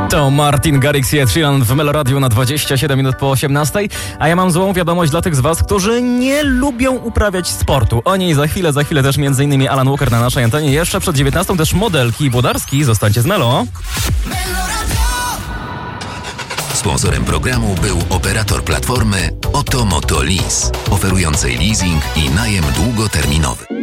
To Martin Garrix i Ed Sheeran w Meloradiu na 27 minut po 18. A ja mam złą wiadomość dla tych z was, którzy nie lubią uprawiać sportu. O niej za chwilę też m.in. Alan Walker na naszej antenie. Jeszcze przed 19 też model Kij Włodarski. Zostańcie z Melo. Sponsorem programu był operator platformy Oto Moto Lease, oferującej leasing i najem długoterminowy.